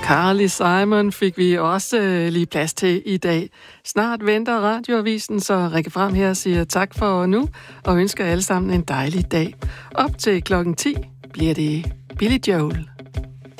Carly Simon fik vi også lige plads til i dag. Snart venter Radioavisen, så Rikke Frem her siger tak for nu, og ønsker alle sammen en dejlig dag. Op til klokken 10 bliver det Billy Joel.